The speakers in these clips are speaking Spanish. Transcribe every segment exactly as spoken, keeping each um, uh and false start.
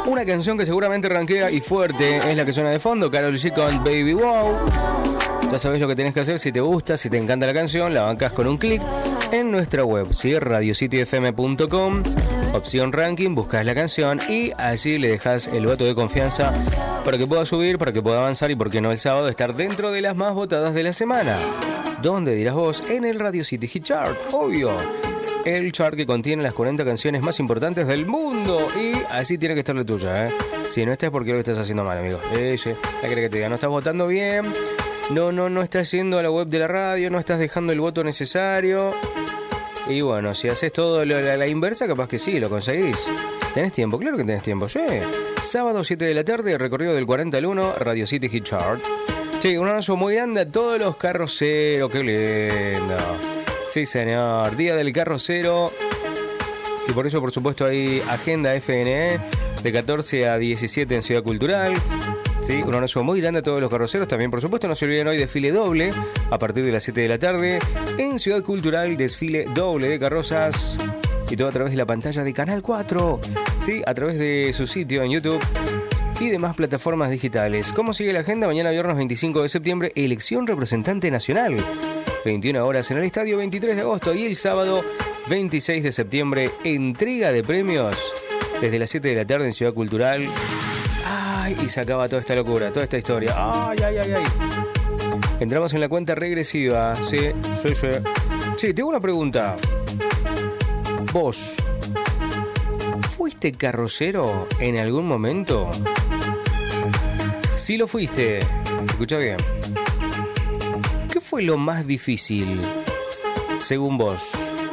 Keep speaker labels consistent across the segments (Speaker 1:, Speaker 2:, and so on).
Speaker 1: Una canción que seguramente rankea y fuerte es la que suena de fondo, Karol G con Baby Wow. Ya sabés lo que tenés que hacer si te gusta, si te encanta la canción, la bancás con un clic en nuestra web, ¿sí? radio city f m punto com, opción ranking, buscas la canción y allí le dejas el voto de confianza para que pueda subir, para que pueda avanzar y, por qué no, el sábado estar dentro de las más votadas de la semana. ¿Dónde dirás vos? En el Radio City Hit Chart, obvio. El chart que contiene las cuarenta canciones más importantes del mundo. Y así tiene que estar la tuya, ¿eh? Si no estás, porque lo estás haciendo mal, amigo. Eh, sí. ¿Qué crees que te diga? No estás votando bien. No, no, no estás yendo a la web de la radio. No estás dejando el voto necesario. Y bueno, si haces todo lo, la, la inversa, capaz que sí, lo conseguís. ¿Tenés tiempo? Claro que tenés tiempo. Sí. Sábado siete de la tarde, recorrido del cuarenta al uno, Radio City Hit Chart. Sí, un abrazo muy grande a todos los carroceros. Qué lindo. Sí, señor. Día del carrocero. Y por eso, por supuesto, hay Agenda F N E de catorce a diecisiete en Ciudad Cultural. Sí, un abrazo muy grande a todos los carroceros. También, por supuesto, no se olviden hoy desfile doble a partir de las siete de la tarde en Ciudad Cultural. Desfile doble de carrozas. Y todo a través de la pantalla de Canal cuatro. Sí, a través de su sitio en YouTube y demás plataformas digitales. ¿Cómo sigue la agenda? Mañana viernes veinticinco de septiembre, elección representante nacional. veintiuna horas en el estadio, veintitrés de agosto. Y el sábado veintiséis de septiembre, entrega de premios desde las siete de la tarde en Ciudad Cultural. Ay, y se acaba toda esta locura, toda esta historia. Ay, ay, ay, ay. Entramos en la cuenta regresiva. Sí, soy yo. Sí, tengo una pregunta. ¿Vos fuiste carrocero en algún momento? Si lo fuiste, escucha bien. ¿Qué fue lo más difícil, según vos?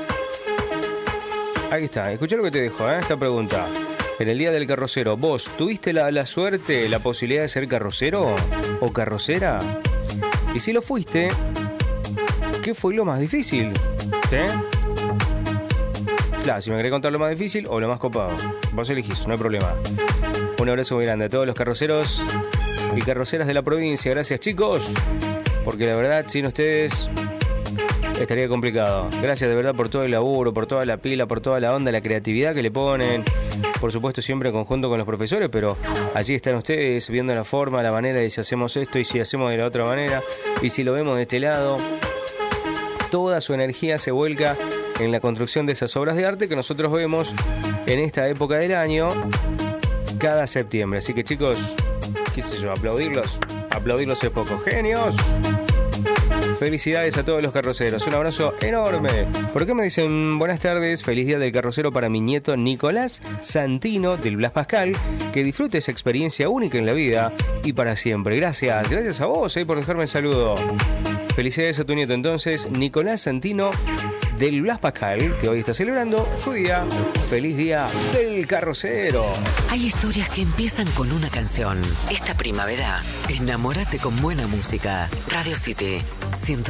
Speaker 1: Ahí está, escuchá lo que te dejo, ¿eh? Esta pregunta. En el día del carrocero, ¿vos tuviste la, la suerte, la posibilidad de ser carrocero o carrocera? Y si lo fuiste, ¿qué fue lo más difícil? ¿Sí? Claro, si me querés contar lo más difícil o lo más copado, vos elegís, no hay problema. Un abrazo muy grande a todos los carroceros y carroceras de la provincia. Gracias, chicos, porque la verdad, sin ustedes estaría complicado. Gracias de verdad por todo el laburo, por toda la pila, por toda la onda, la creatividad que le ponen. Por supuesto, siempre en conjunto con los profesores, pero allí están ustedes viendo la forma, la manera de si hacemos esto y si hacemos de la otra manera y si lo vemos de este lado. Toda su energía se vuelca en la construcción de esas obras de arte que nosotros vemos en esta época del año cada septiembre. Así que, chicos, qué sé yo, aplaudirlos, aplaudirlos es poco. ¡Genios! Felicidades a todos los carroceros, un abrazo enorme. ¿Por qué me dicen buenas tardes? Feliz día del carrocero para mi nieto Nicolás Santino del Blas Pascal. Que disfrute esa experiencia única en la vida y para siempre. Gracias, gracias a vos eh, por dejarme el saludo. Felicidades a tu nieto entonces, Nicolás Santino del Blas Pascal, que hoy está celebrando su día. Feliz día del carrocero.
Speaker 2: Hay historias que empiezan con una canción. Esta primavera, enamórate con buena música. Radio City ciento